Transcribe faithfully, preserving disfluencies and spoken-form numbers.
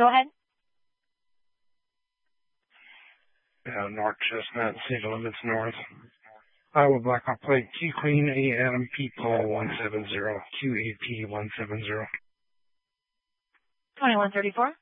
Go ahead. Yeah, North Chestnut, City Limits North. Iowa Blackhawk Plate, Q Queen, A Adam, P Paul one seven zero, Q A P one seven zero. twenty-one thirty-four.